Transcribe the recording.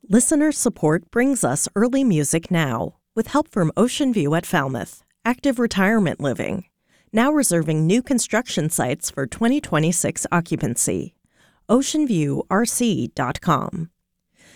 Listener support brings us Early Music Now, with help from Ocean View at Falmouth, active retirement living, now reserving new construction sites for 2026 occupancy. OceanViewRC.com.